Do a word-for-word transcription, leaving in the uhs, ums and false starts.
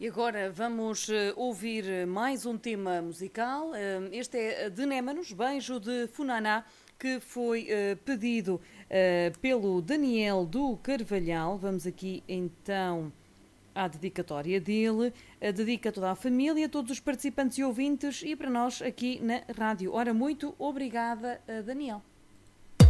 E agora vamos eh, ouvir mais um tema musical. Eh, Este é de Némanos, Beijo de Funaná, que foi eh, pedido eh, pelo Daniel do Carvalhal. Vamos aqui então à dedicatória dele. A dedica a toda a família, a todos os participantes e ouvintes e para nós aqui na rádio. Ora, muito obrigada, eh, Daniel.